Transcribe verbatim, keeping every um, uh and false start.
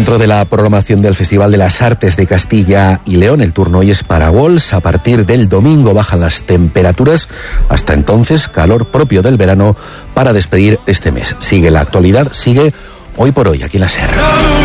Dentro de la programación del Festival de las Artes de Castilla y León, el turno hoy es para Vols. A partir del domingo bajan las temperaturas. Hasta entonces, calor propio del verano para despedir este mes. Sigue la actualidad, sigue Hoy por Hoy, aquí en la SER.